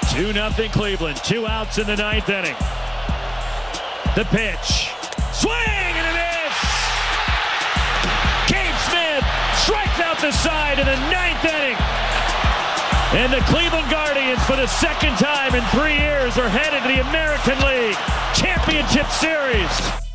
2-0 Cleveland. 2 outs in the ninth inning. The pitch. Swing and a miss. Gabe Smith strikes out the side in the ninth inning. And the Cleveland Guardians, for the second time in 3 years, are headed to the American League Championship Series.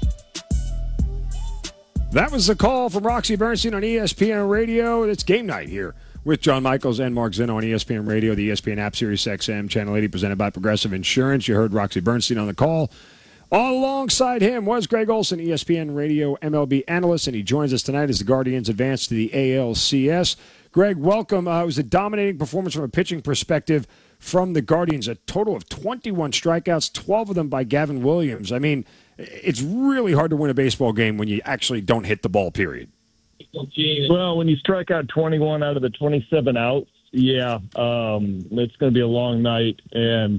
That was the call from Roxy Bernstein on ESPN Radio. It's game night here with John Michaels and Mark Zinno on ESPN Radio, the ESPN app, Sirius XM, Channel 80, presented by Progressive Insurance. You heard Roxy Bernstein on the call. Alongside him was Greg Olson, ESPN Radio MLB analyst, and he joins us tonight as the Guardians advance to the ALCS. Greg, welcome. It was a dominating performance from a pitching perspective from the Guardians. A total of 21 strikeouts, 12 of them by Gavin Williams. I mean, it's really hard to win a baseball game when you actually don't hit the ball, period. Well, when you strike out 21 out of the 27 outs, it's going to be a long night. And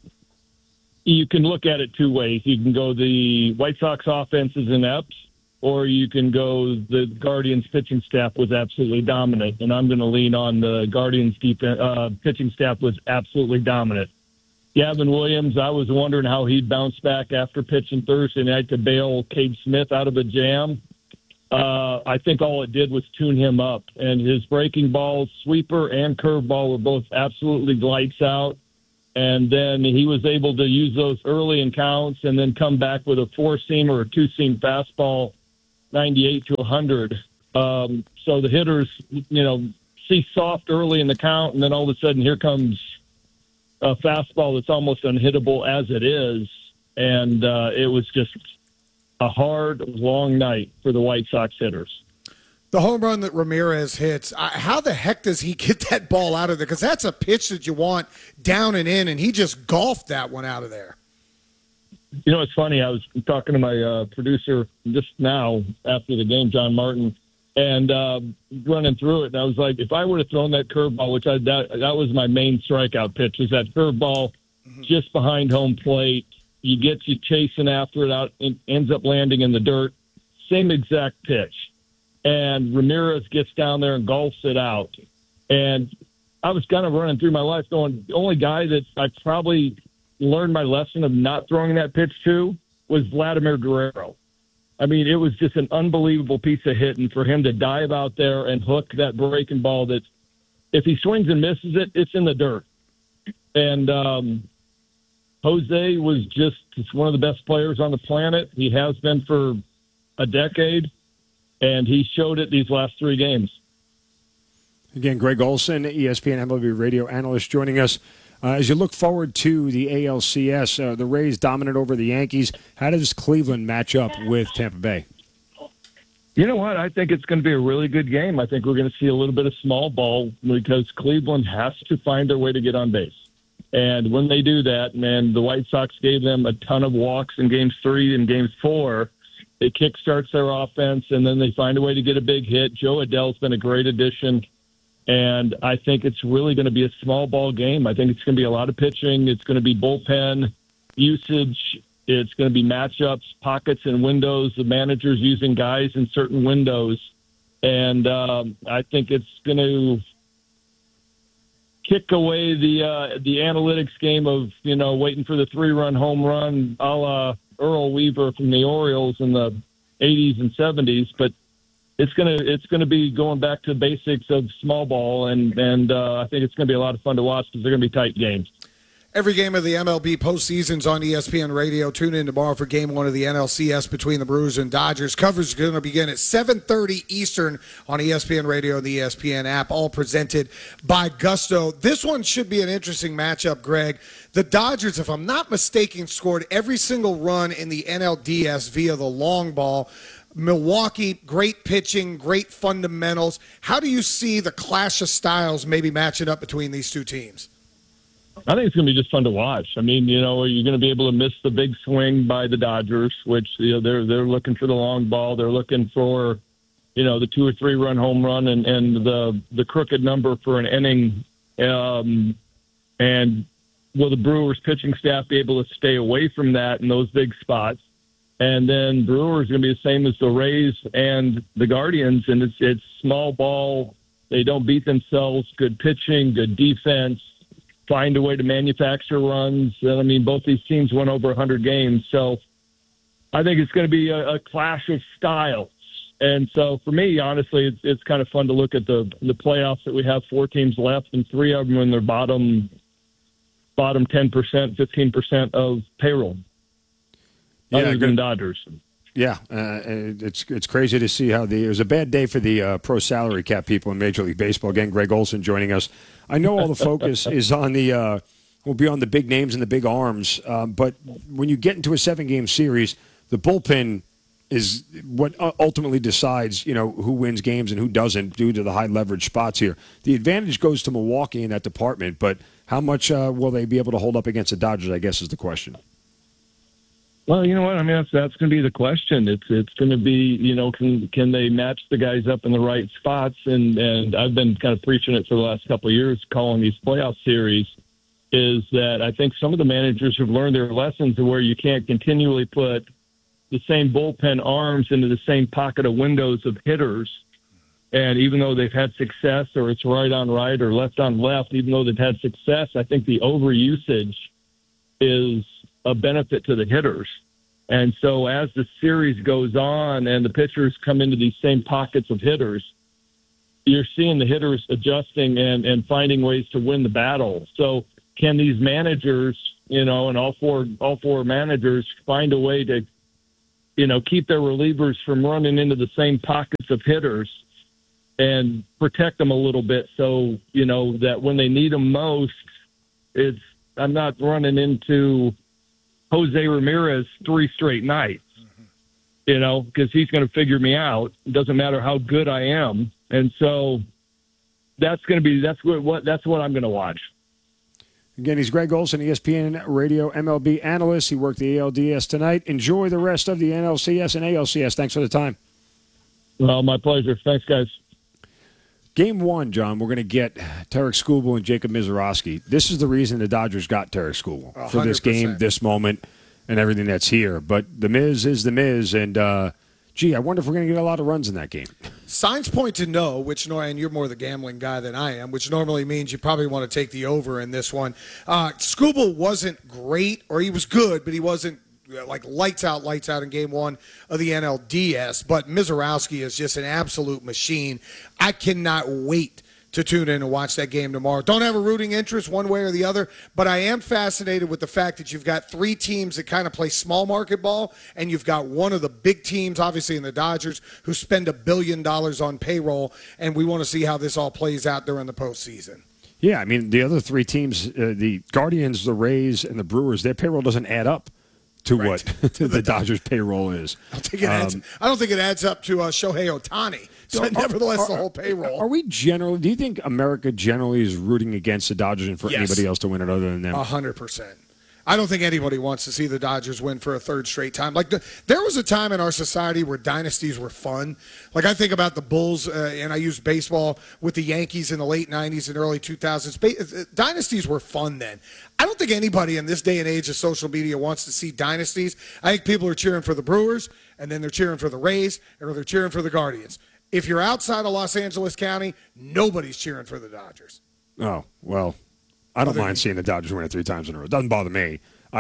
you can look at it two ways. You can go the White Sox offense is inept, or you can go the Guardians pitching staff was absolutely dominant. And I'm going to lean on the Guardians pitching staff was absolutely dominant. Gavin Williams, I was wondering how he'd bounce back after pitching Thursday night to bail Cade Smith out of a jam. I think all it did was tune him up. And his breaking balls, sweeper and curveball, were both absolutely lights out. And then he was able to use those early in counts and then come back with a 4-seam or a 2-seam fastball, 98 to 100. So the hitters, see soft early in the count, and then all of a sudden here comes a fastball that's almost unhittable as it is. And it was just a hard, long night for the White Sox hitters. The home run that Ramirez hits, how the heck does he get that ball out of there? Because that's a pitch that you want down and in, and he just golfed that one out of there. It's funny. I was talking to my producer just now after the game, John Martin, and running through it. And I was like, if I would have thrown that curveball, which that was my main strikeout pitch, was that curveball just behind home plate. You get you chasing after it out, and ends up landing in the dirt. Same exact pitch. And Ramirez gets down there and golfs it out. And I was kind of running through my life going, the only guy that I probably learned my lesson of not throwing that pitch to was Vladimir Guerrero. I mean, it was just an unbelievable piece of hitting for him to dive out there and hook that breaking ball that if he swings and misses it, it's in the dirt. And Jose was just one of the best players on the planet. He has been for a decade. And he showed it these last 3 games. Again, Greg Olson, ESPN MLB radio analyst, joining us. As you look forward to the ALCS, the Rays dominant over the Yankees. How does Cleveland match up with Tampa Bay? You know what? I think it's going to be a really good game. I think we're going to see a little bit of small ball because Cleveland has to find their way to get on base. And when they do that, man, the White Sox gave them a ton of walks in Games 3 and Games 4. It kickstarts their offense, and then they find a way to get a big hit. Joe Adell's been a great addition, and I think it's really going to be a small ball game. I think it's going to be a lot of pitching. It's going to be bullpen usage. It's going to be matchups, pockets, and windows. The managers using guys in certain windows, and I think it's going to kick away the analytics game of waiting for the 3-run home run, a la Earl Weaver from the Orioles in the 80s and 70s, but it's gonna be going back to the basics of small ball, and I think it's gonna be a lot of fun to watch because they're gonna be tight games. Every game of the MLB postseason's on ESPN Radio. Tune in tomorrow for Game 1 of the NLCS between the Brewers and Dodgers. Coverage is going to begin at 7:30 Eastern on ESPN Radio and the ESPN app, all presented by Gusto. This one should be an interesting matchup, Greg. The Dodgers, if I'm not mistaken, scored every single run in the NLDS via the long ball. Milwaukee, great pitching, great fundamentals. How do you see the clash of styles maybe matching up between these two teams? I think it's going to be just fun to watch. I mean, you're going to be able to miss the big swing by the Dodgers, which they're looking for the long ball. They're looking for, the 2 or 3 run home run and the crooked number for an inning. And will the Brewers pitching staff be able to stay away from that in those big spots? And then Brewers are going to be the same as the Rays and the Guardians, and it's small ball. They don't beat themselves. Good pitching, good defense. find a way to manufacture runs. I mean, both these teams went over 100 games. So I think it's going to be a clash of styles. And so for me, honestly, it's kind of fun to look at the playoffs that we have 4 teams left and 3 of them in their bottom 10%, 15% of payroll. Other than Dodgers. Yeah, it's crazy to see how it was a bad day for the pro salary cap people in Major League Baseball. Again, Greg Olson joining us. I know all the focus is on will be on the big names and the big arms, but when you get into a 7-game series, the bullpen is what ultimately decides, who wins games and who doesn't due to the high leverage spots here. The advantage goes to Milwaukee in that department, but how much will they be able to hold up against the Dodgers, I guess, is the question. Well, you know what? I mean, that's going to be the question. It's going to be, can they match the guys up in the right spots? And I've been kind of preaching it for the last couple of years, calling these playoff series, is that I think some of the managers have learned their lessons to where you can't continually put the same bullpen arms into the same pocket of windows of hitters. And even though they've had success, or it's right on right or left on left, even though they've had success, I think the overusage is a benefit to the hitters. And so as the series goes on and the pitchers come into these same pockets of hitters, you're seeing the hitters adjusting and finding ways to win the battle. So can these managers, and all four managers find a way to, keep their relievers from running into the same pockets of hitters and protect them a little bit so, that when they need them most, I'm not running into Jose Ramirez 3 straight nights, because he's going to figure me out. It doesn't matter how good I am. And so that's what I'm going to watch. Again, he's Greg Olson, ESPN Radio MLB analyst. He worked the ALDS tonight. Enjoy the rest of the NLCS and ALCS. Thanks for the time. Well, my pleasure. Thanks, guys. Game 1, John, we're going to get Tarik Skubal and Jacob Misiorowski. This is the reason the Dodgers got Tarik Skubal for this game, this moment, and everything that's here. But the Miz is the Miz, and, I wonder if we're going to get a lot of runs in that game. Signs point to no, and you're more the gambling guy than I am, which normally means you probably want to take the over in this one. Skubal wasn't great, or he was good, but he wasn't like lights out in game 1 of the NLDS. But Misiorowski is just an absolute machine. I cannot wait to tune in and watch that game tomorrow. Don't have a rooting interest one way or the other, but I am fascinated with the fact that you've got 3 teams that kind of play small market ball, and you've got one of the big teams, obviously in the Dodgers, who spend $1 billion on payroll, and we want to see how this all plays out during the postseason. Yeah, I mean, the other 3 teams, the Guardians, the Rays, and the Brewers, their payroll doesn't add up to what the Dodgers' payroll is. I don't think it adds up to Shohei Ohtani. So nevertheless, the whole payroll. Do you think America generally is rooting against the Dodgers and for anybody else to win it other than them? 100%. I don't think anybody wants to see the Dodgers win for a 3rd straight time. There was a time in our society where dynasties were fun. Like, I think about the Bulls, and I used baseball with the Yankees in the late 90s and early 2000s. Dynasties were fun then. I don't think anybody in this day and age of social media wants to see dynasties. I think people are cheering for the Brewers, and then they're cheering for the Rays, or they're cheering for the Guardians. If you're outside of Los Angeles County, nobody's cheering for the Dodgers. Oh, well, I don't mind seeing the Dodgers win it 3 times in a row. It doesn't bother me.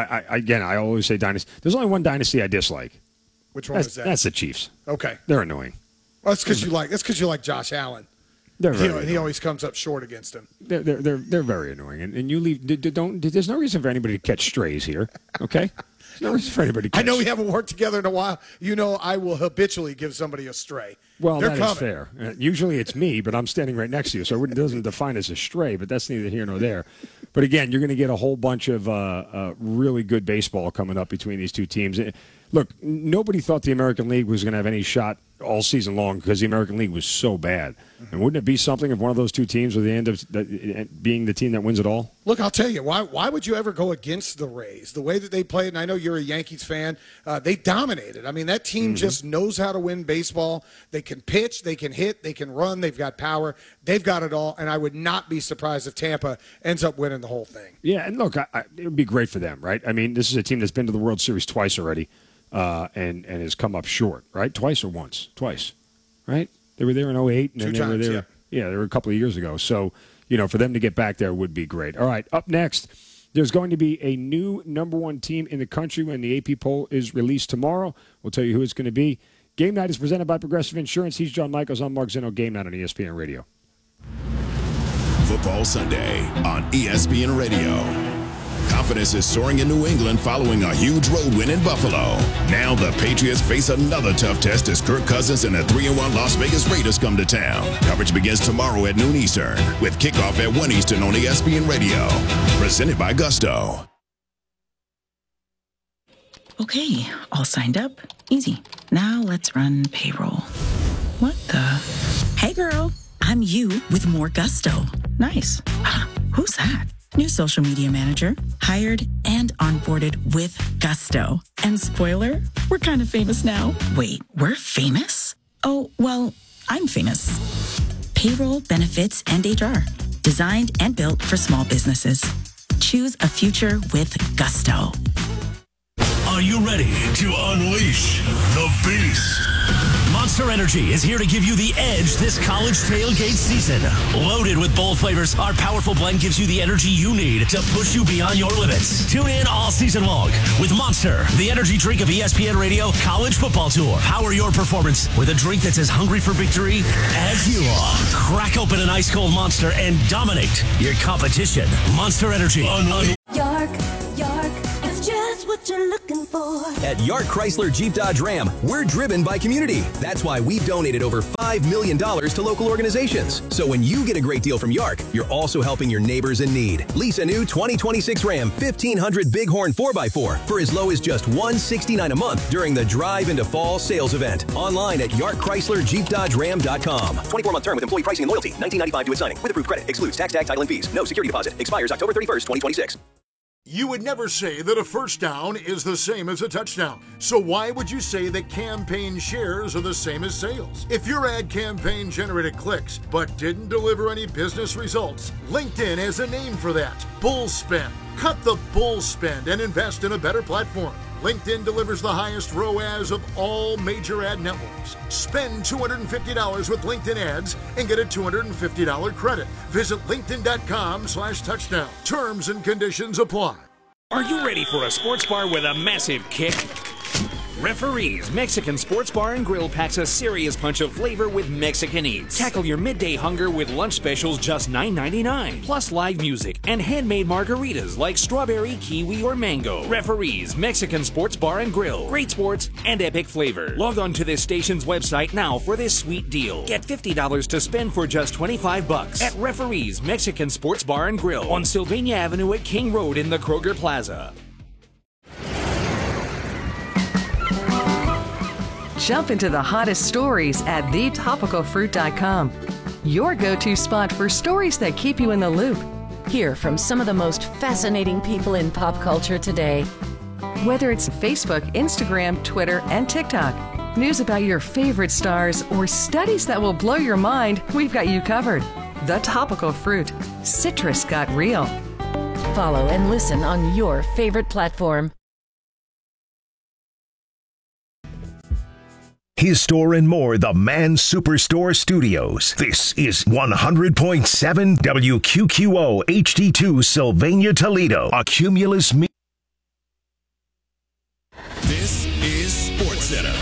I always say dynasty. There's only one dynasty I dislike. Which one is that? That's the Chiefs. Okay. They're annoying. Well, that's because you like Josh Allen. He always comes up short against him. They're very annoying. And you leave. There's no reason for anybody to catch strays here. Okay. There's no reason for anybody to catch. I know we haven't worked together in a while. I will habitually give somebody a stray. Well, that is fair. Usually it's me, but I'm standing right next to you, so it doesn't define as a stray, but that's neither here nor there. But again, you're going to get a whole bunch of really good baseball coming up between these 2 teams. Look, nobody thought the American League was going to have any shot all season long because the American League was so bad. And wouldn't it be something if one of those 2 teams was the end of being the team that wins it all? Look, I'll tell you, why would you ever go against the Rays? The way that they played, and I know you're a Yankees fan, they dominated. I mean, that team just knows how to win baseball. They can pitch, they can hit, they can run, they've got power. They've got it all, and I would not be surprised if Tampa ends up winning the whole thing. Yeah, and look, it would be great for them, right? I mean, this is a team that's been to the World Series twice already. And has come up short, right? Twice or once? Twice, right? They were there in 2008. And 2 then times, they were there. Yeah, they were a couple of years ago. So, for them to get back there would be great. All right, up next, there's going to be a new number one team in the country when the AP poll is released tomorrow. We'll tell you who it's going to be. Game Night is presented by Progressive Insurance. He's John Michaels. I'm Mark Zinno. Game Night on ESPN Radio. Football Sunday on ESPN Radio. Confidence is soaring in New England following a huge road win in Buffalo. Now the Patriots face another tough test as Kirk Cousins and the 3-1 Las Vegas Raiders come to town. Coverage begins tomorrow at noon Eastern with kickoff at 1 Eastern on ESPN Radio. Presented by Gusto. Okay, all signed up. Easy. Now let's run payroll. What the? Hey girl, I'm you with more Gusto. Nice. Who's that? New social media manager, hired and onboarded with Gusto. And spoiler, we're kind of famous now. Wait, we're famous? Oh, well, I'm famous. Payroll, benefits, and HR. Designed and built for small businesses. Choose a future with Gusto. Are you ready to unleash the beast? Monster Energy is here to give you the edge this college tailgate season. Loaded with bold flavors, our powerful blend gives you the energy you need to push you beyond your limits. Tune in all season long with Monster, the energy drink of ESPN Radio College Football Tour. Power your performance with a drink that's as hungry for victory as you are. Crack open an ice cold Monster and dominate your competition. Monster Energy. York, it's just what you're looking for. At York Chrysler Jeep Dodge Ram, we're driven by community. That's why we've donated over $5 million to local organizations. So when you get a great deal from York, you're also helping your neighbors in need. Lease a new 2026 Ram 1500 Bighorn 4x4 for as low as just $169 a month during the Drive into Fall sales event. Online at YorkChryslerJeepDodgeRam.com. 24-month term with employee pricing and loyalty. $19.95 to its signing. With approved credit. Excludes tax, title, and fees. No security deposit. Expires October 31st, 2026. You would never say that a first down is the same as a touchdown. So why would you say that campaign shares are the same as sales? If your ad campaign generated clicks but didn't deliver any business results, LinkedIn has a name for that. Bull spend. Cut the bull spend and invest in a better platform. LinkedIn delivers the highest ROAS of all major ad networks. Spend $250 with LinkedIn ads and get a $250 credit. Visit linkedin.com/touchdown. Terms and conditions apply. Are you ready for a sports bar with a massive kick? Referees Mexican Sports Bar and Grill packs a serious punch of flavor with Mexican eats. Tackle your midday hunger with lunch specials just $9.99. Plus live music and handmade margaritas like strawberry, kiwi, or mango. Referees Mexican Sports Bar and Grill. Great sports and epic flavor. Log on to this station's website now for this sweet deal. Get $50 to spend for just $25 at Referees Mexican Sports Bar and Grill on Sylvania Avenue at King Road in the Kroger Plaza. Jump into the hottest stories at thetopicalfruit.com. Your go-to spot for stories that keep you in the loop. Hear from some of the most fascinating people in pop culture today. Whether it's Facebook, Instagram, Twitter, and TikTok, news about your favorite stars, or studies that will blow your mind, we've got you covered. The Topical Fruit. Citrus got real. Follow and listen on your favorite platform. His Store and More, the Man Superstore Studios. This is 100.7 WQQO HD2 Sylvania, Toledo. A Cumulus Media. This is SportsCenter.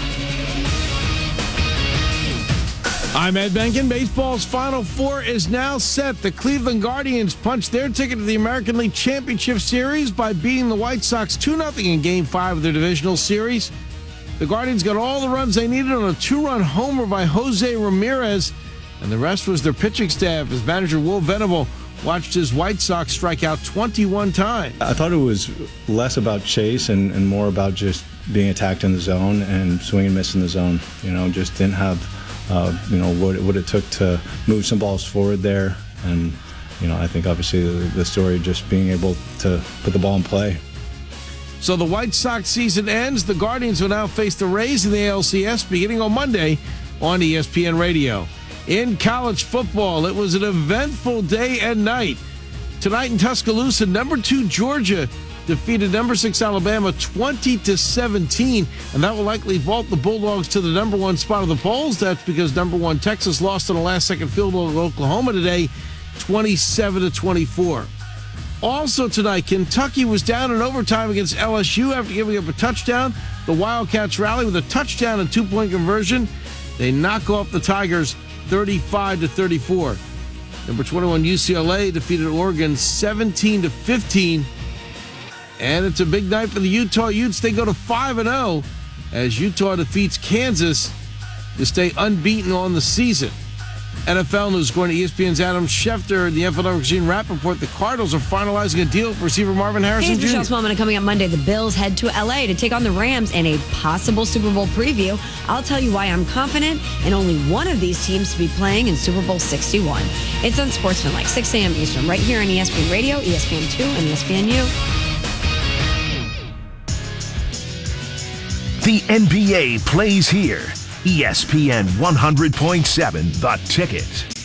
I'm Ed Benkin. Baseball's Final Four is now set. The Cleveland Guardians punched their ticket to the American League Championship Series by beating the White Sox 2-0 in Game 5 of their divisional series. The Guardians got all the runs they needed on a 2-run homer by Jose Ramirez, and the rest was their pitching staff as manager Will Venable watched his White Sox strike out 21 times. I thought it was less about chase and more about just being attacked in the zone and swing and miss in the zone. Just didn't have, what it took to move some balls forward there. And, I think obviously the story just being able to put the ball in play. So the White Sox season ends. The Guardians will now face the Rays in the ALCS beginning on Monday on ESPN Radio. In college football, it was an eventful day and night. Tonight in Tuscaloosa, number 2 Georgia defeated number 6 Alabama 20-17, and that will likely vault the Bulldogs to the number 1 spot of the polls. That's because number 1 Texas lost on a last-second field goal to Oklahoma today. 27-24. Also tonight, Kentucky was down in overtime against LSU after giving up a touchdown. The Wildcats rally with a touchdown and 2-point conversion. They knock off the Tigers 35-34. Number 21 UCLA defeated Oregon 17-15. And it's a big night for the Utah Utes. They go to 5-0 as Utah defeats Kansas to stay unbeaten on the season. NFL news according to ESPN's Adam Schefter and the NFL Network's Gene Rappaport. The Cardinals are finalizing a deal for receiver Marvin Harrison Jr. Michelle Smallman, coming up Monday, the Bills head to L.A. to take on the Rams in a possible Super Bowl preview. I'll tell you why I'm confident in only one of these teams to be playing in Super Bowl 61. It's Unsportsmanlike, 6 a.m. Eastern, right here on ESPN Radio, ESPN2, and ESPNU. The NBA plays here. ESPN 100.7, The Ticket.